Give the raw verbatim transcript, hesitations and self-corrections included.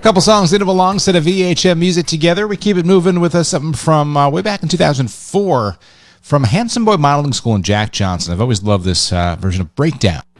Couple songs into a long set of V H M music together. We keep it moving with uh, something from uh, way back in two thousand four from Handsome Boy Modeling School and Jack Johnson. I've always loved this uh, version of Breakdown.